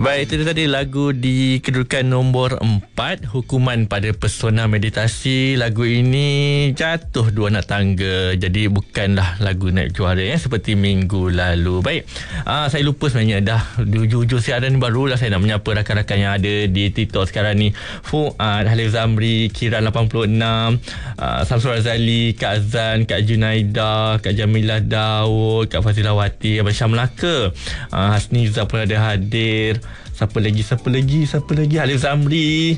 Baik, itu tadi lagu di kedudukan nombor 4, Hukuman pada Pesona Meditasi. Lagu ini jatuh 2 anak tangga, jadi bukanlah lagu naik juara seperti minggu lalu. Baik, saya lupa sebenarnya dah hujung siaran barulah saya nak menyapa rakan-rakan yang ada di TikTok sekarang ni. Fuad, Halif Zamri, Kira 86, Samsul Razali, Kak Azan, Kak Junaida, Kak Jamilah Daud, Kak Fazilawati, Abang Syam Melaka, Hasniza pun ada hadir. Siapa lagi Halif Zamri,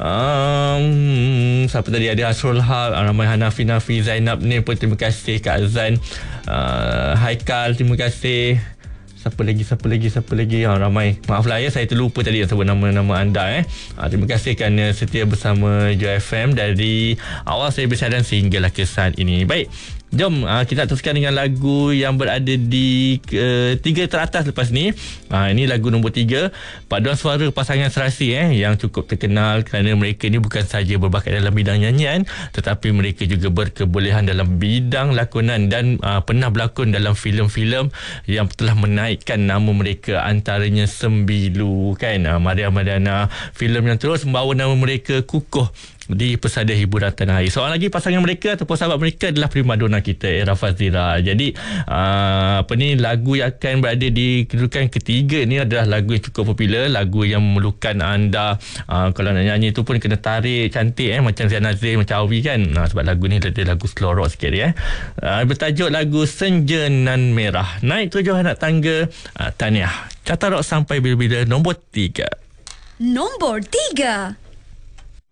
siapa tadi, ada Asrul Haq, ramai Hanafi Nafi, Zainab ni pun terima kasih, Kak Azan, Haikal terima kasih. Siapa lagi ramai. Maaflah saya terlupa tadi yang sebut nama-nama anda terima kasih kerana setia bersama Joy FM dari awal saya bersiaran sehinggalah ke saat ini. Baik, jom kita teruskan dengan lagu yang berada di 3 teratas lepas ni. Ini lagu nombor 3, paduan suara pasangan serasi yang cukup terkenal kerana mereka ni bukan sahaja berbakat dalam bidang nyanyian, tetapi mereka juga berkebolehan dalam bidang lakonan dan pernah berlakon dalam filem-filem yang telah menaikkan nama mereka, antaranya Sembilu Maria Madana, filem yang terus membawa nama mereka kukuh di pesada hiburan tanah air. Seorang lagi pasangan mereka ataupun sahabat mereka adalah primadona kita, Era Fazira. Jadi lagu yang akan berada di kedudukan ketiga ni adalah lagu yang cukup popular, lagu yang memerlukan anda kalau nak nyanyi tu pun kena tarik cantik macam Zian Nazir, macam Awi kan. Sebab lagu ni ada lagu slow rock sikit bertajuk lagu Senja Nan Merah. Naik 7 anak tangga, Tahniah. Carta Rock sampai bila-bila nombor 3. Nombor 3.